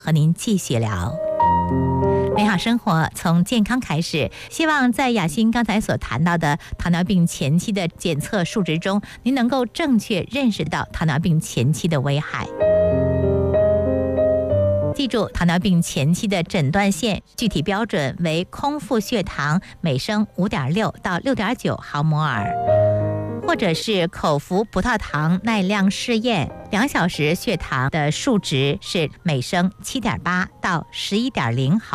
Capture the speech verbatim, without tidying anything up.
和您继续聊。美好生活从健康开始，希望在雅欣刚才所谈到的糖尿病前期的检测数值中，您能够正确认识到糖尿病前期的危害。记住，糖尿病前期的诊断线具体标准为空腹血糖每升 五点六 到 六点九 毫摩尔，或者是口服葡萄糖耐量试验，两小时血糖的数值是每升 七点八 到 十一点零 毫